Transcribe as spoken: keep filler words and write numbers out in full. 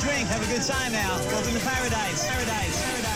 drink, have a good time now. Welcome to paradise, paradise, paradise.